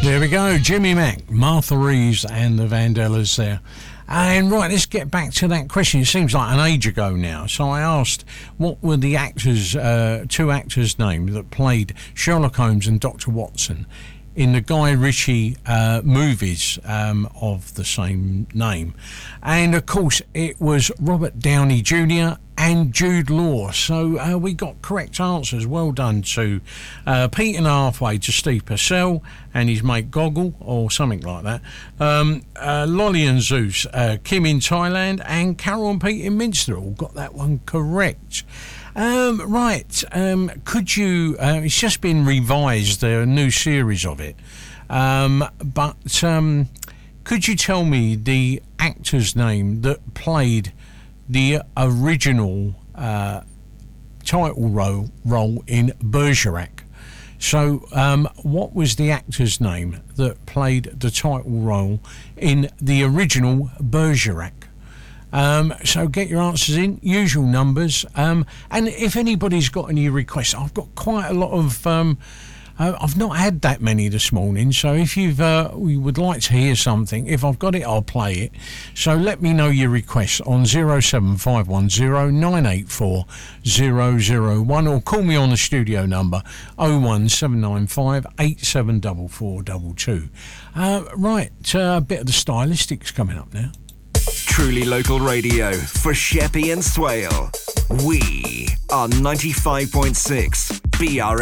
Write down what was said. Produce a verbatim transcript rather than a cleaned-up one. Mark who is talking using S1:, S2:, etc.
S1: There we go, Jimmy Mack, Martha Reeves and the Vandellas there. And right, let's get back to that question. It seems like an age ago now. So I asked, what were the actors, uh, two actors' names that played Sherlock Holmes and Doctor Watson in the Guy Ritchie uh, movies um, of the same name? And of course, it was Robert Downey Junior and Jude Law. So uh, we got correct answers. Well done to uh, Pete and halfway to Steve Purcell and his mate Goggle, or something like that. Um, uh, Lolly and Zeus, uh, Kim in Thailand, and Carol and Pete in Minster all got that one correct. Um, right, um, could you, uh, it's just been revised, a new series of it, um, but um, could you tell me the actor's name that played the original uh, title role, role in Bergerac? So um, what was the actor's name that played the title role in the original Bergerac? Um, so get your answers in, usual numbers, um, and if anybody's got any requests, I've got quite a lot of um, uh, I've not had that many this morning, so if you've uh, you would like to hear something, if I've got it, I'll play it. So let me know your requests on zero seven five one zero nine eight four zero zero one, or call me on the studio number oh one seven nine five eight seven four four two two. Uh, right, uh, a bit of the stylistics coming up now.
S2: Truly local radio for Sheppey and Swale. We are ninety-five point six B R